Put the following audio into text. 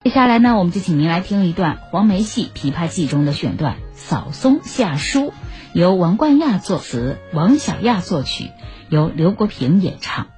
接下来呢，我们就请您来听一段黄梅戏《琵琶记》中的选段《扫松下书》，由王冠亚作词，王小亚作曲，由刘国平演唱。